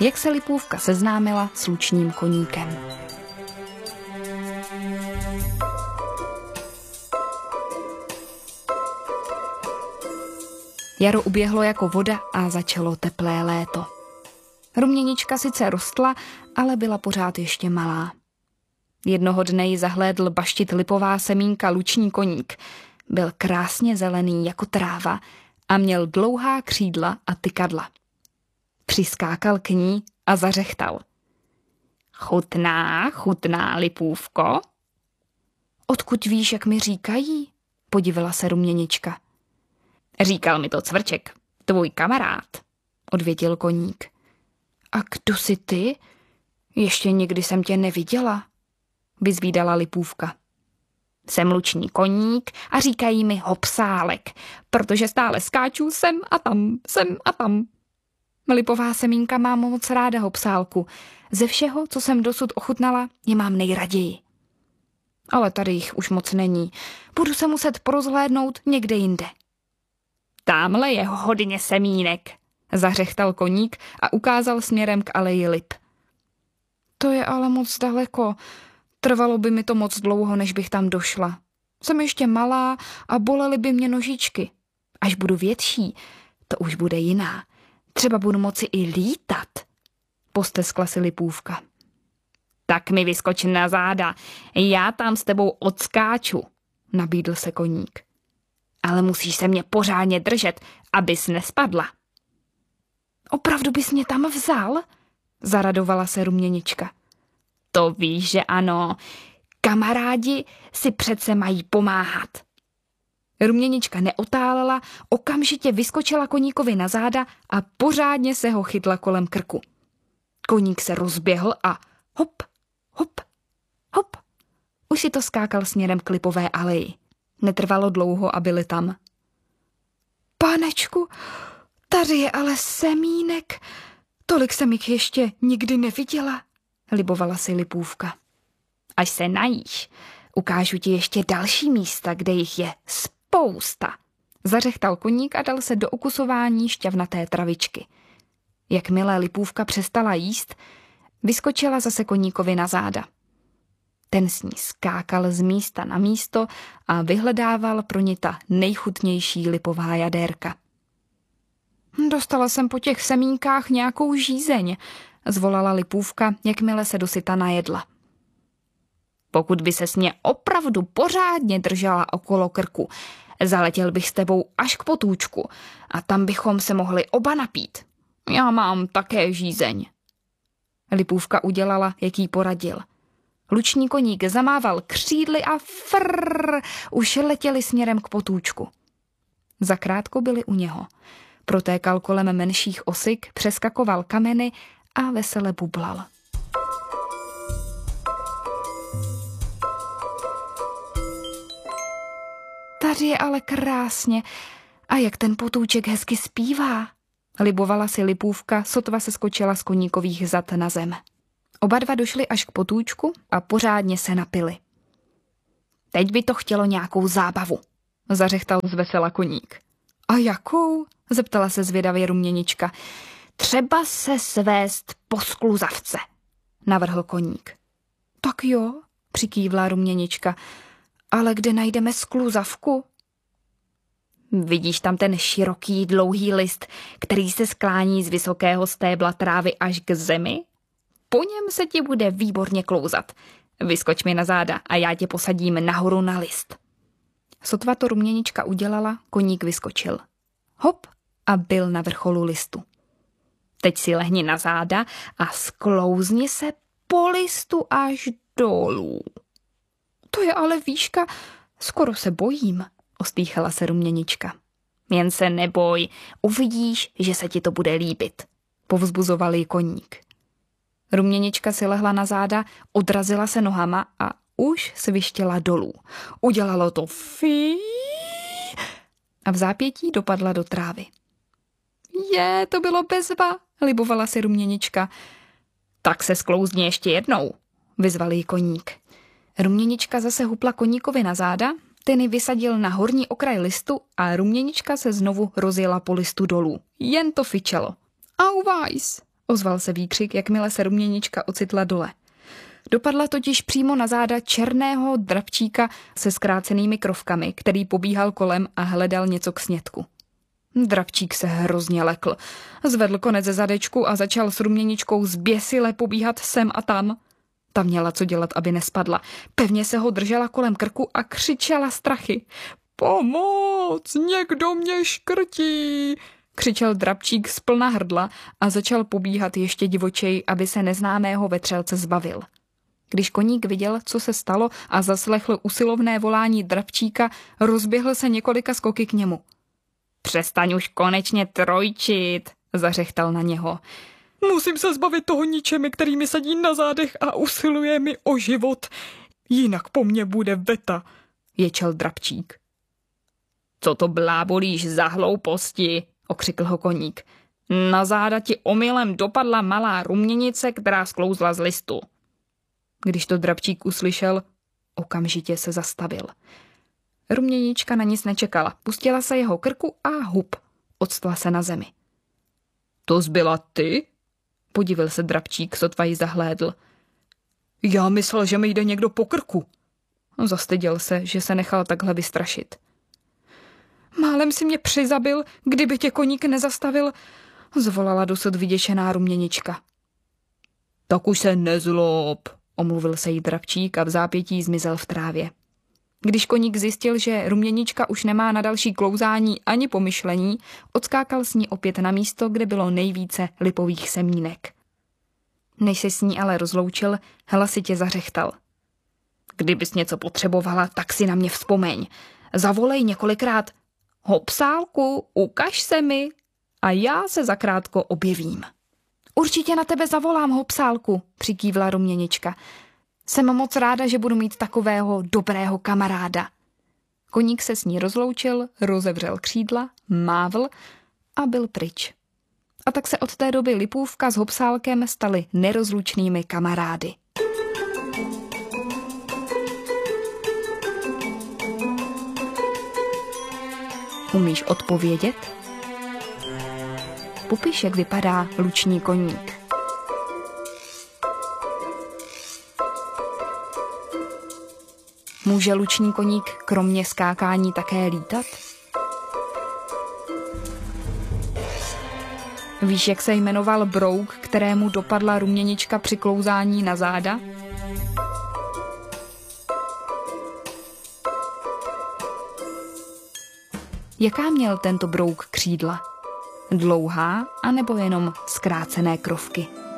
jak se Lipůvka seznámila s lučním koníkem. Jaro uběhlo jako voda a začalo teplé léto. Ruměnička sice rostla, ale byla pořád ještě malá. Jednoho dne ji zahlédl baštit lipová semínka luční koník. Byl krásně zelený jako tráva a měl dlouhá křídla a tykadla. Přiskákal k ní a zařechtal. Chutná, chutná, Lipůvko? Odkud víš, jak mi říkají? Podivila se Ruměnička. Říkal mi to Cvrček, tvůj kamarád, odvětil koník. A kdo jsi ty? Ještě nikdy jsem tě neviděla, vyzvídala Lipůvka. Jsem luční koník a říkají mi Hopsálek, protože stále skáču sem a tam. Lipová semínka má moc ráda Hopsálku. Ze všeho, co jsem dosud ochutnala, je mám nejraději. Ale tady jich už moc není. Budu se muset porozhlédnout někde jinde. Támhle je hodně semínek, zařechtal koník a ukázal směrem k aleji lip. To je ale moc daleko. Trvalo by mi to moc dlouho, než bych tam došla. Jsem ještě malá a bolely by mě nožičky. Až budu větší, to už bude jiná. Třeba budu moci i lítat, posteskla si Lipůvka. Tak mi vyskoč na záda, já tam s tebou odskáču, nabídl se koník. Ale musíš se mě pořádně držet, abys nespadla. Opravdu bys mě tam vzal? Zaradovala se Ruměnička. To víš, že ano. Kamarádi si přece mají pomáhat. Ruměnička neotálela, okamžitě vyskočila koníkovi na záda a pořádně se ho chytla kolem krku. Koník se rozběhl a hop, hop, hop. Už si to skákal směrem k lipové aleji. Netrvalo dlouho a byli tam. Panečku, tady je ale semínek. Tolik jsem jich ještě nikdy neviděla, libovala si Lipůvka. Až se najíš, ukážu ti ještě další místa, kde jich je spousta. Zařechtal koník a dal se do okusování šťavnaté travičky. Jakmile Lipůvka přestala jíst, vyskočila zase koníkovi na záda. Ten s ní skákal z místa na místo a vyhledával pro ně ta nejchutnější lipová jadérka. Dostala jsem po těch semínkách nějakou žízeň, zvolala Lipůvka, jakmile se dosyta najedla. Pokud by ses mě opravdu pořádně držela okolo krku, zaletěl bych s tebou až k potůčku a tam bychom se mohli oba napít. Já mám také žízeň. Lipůvka udělala, jak jí poradil. Luční koník zamával křídly a frrrr, už letěli směrem k potůčku. Zakrátko byli u něho. Protékal kolem menších osik, přeskakoval kameny a vesele bublal. Tady je ale krásně. A jak ten potůček hezky zpívá, libovala si Lipůvka, sotva se skočila z koníkových zad na zem. Oba dva došli až k potůčku a pořádně se napili. Teď by to chtělo nějakou zábavu, zařechtal zvesela koník. A jakou? Zeptala se zvědavě Ruměnička. Třeba se svést po skluzavce, navrhl koník. Tak jo, přikývla Ruměnička. Ale kde najdeme skluzavku? Vidíš tam ten široký, dlouhý list, který se sklání z vysokého stébla trávy až k zemi? Po něm se ti bude výborně klouzat. Vyskoč mi na záda a já tě posadím nahoru na list. Sotva to Ruměnička udělala, koník vyskočil. Hop a byl na vrcholu listu. Teď si lehni na záda a sklouzni se po listu až dolů. To je ale výška, skoro se bojím, ostýchala se Ruměnička. Jen se neboj, uvidíš, že se ti to bude líbit, povzbuzoval jí koník. Ruměnička si lehla na záda, odrazila se nohama a už svištěla dolů. Udělalo to fí a v zápětí dopadla do trávy. To bylo bezva, libovala si Ruměnička. Tak se sklouzni ještě jednou, vyzval jí koník. Ruměnička zase hupla koníkovi na záda, ten ji vysadil na horní okraj listu a Ruměnička se znovu rozjela po listu dolů. Jen to fičelo. Au vajs, ozval se výkřik, jakmile se Ruměnička ocitla dole. Dopadla totiž přímo na záda černého drabčíka se zkrácenými krovkami, který pobíhal kolem a hledal něco k snědku. Drabčík se hrozně lekl. Zvedl konec ze zadečku a začal s Ruměničkou zběsile pobíhat sem a tam. Ta měla co dělat, aby nespadla. Pevně se ho držela kolem krku a křičela strachy. Pomoc, někdo mě škrtí, křičel drabčík zplna hrdla a začal pobíhat ještě divočej, aby se neznámého vetřelce zbavil. Když koník viděl, co se stalo a zaslechl usilovné volání drabčíka, rozběhl se několika skoky k němu. Přestaň už konečně trojčit, zařechtal na něho. Musím se zbavit toho ničemi, který mi sedí na zádech a usiluje mi o život. Jinak po mně bude veta, ječel drabčík. Co to blábolíš za hlouposti, okřikl ho koník. Na záda ti omylem dopadla malá ruměnice, která sklouzla z listu. Když to drabčík uslyšel, okamžitě se zastavil. Ruměnička na nic nečekala, pustila se jeho krku a hup, odstla se na zemi. To zbyla ty? Podivil se drabčík, sotva ji zahlédl. Já myslel, že mi jde někdo po krku. Zastyděl se, že se nechal takhle vystrašit. Málem si mě přizabil, kdyby tě koník nezastavil, zvolala dosud vyděšená Ruměnička. Tak už se nezlob, omluvil se jí drabčík a v zápětí zmizel v trávě. Když koník zjistil, že Ruměnička už nemá na další klouzání ani pomyšlení, odskákal s ní opět na místo, kde bylo nejvíce lipových semínek. Než se s ní ale rozloučil, hlasitě zařechtal. Kdybys něco potřebovala, tak si na mě vzpomeň. Zavolej několikrát. Hopsálku, ukaž se mi a já se zakrátko objevím. Určitě na tebe zavolám, Hopsálku, přikývla Ruměnička. Jsem moc ráda, že budu mít takového dobrého kamaráda. Koník se s ní rozloučil, rozevřel křídla, mávl a byl pryč. A tak se od té doby Lipůvka s Hopsálkem stali nerozlučnými kamarády. Umíš odpovědět? Popiš, jak vypadá luční koník. Může luční koník kromě skákání také lítat? Víš, jak se jmenoval brouk, kterému dopadla Ruměnička při klouzání na záda? Jaká měl tento brouk křídla? Dlouhá anebo jenom zkrácené krovky?